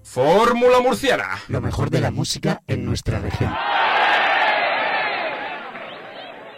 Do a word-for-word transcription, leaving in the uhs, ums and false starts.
Fórmula Murciana. Lo mejor de la música en nuestra región.